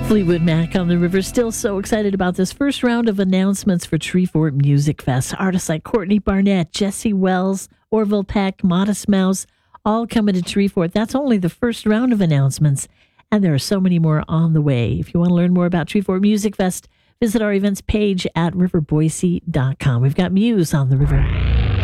Fleetwood Mac on the River. Still so excited about this first round of announcements for Treefort Music Fest. Artists like Courtney Barnett, Jesse Wells, Orville Peck, Modest Mouse, all coming to Treefort. That's only the first round of announcements, and there are so many more on the way. If you want to learn more about Treefort Music Fest, visit our events page at riverboise.com. We've got Muse on the River.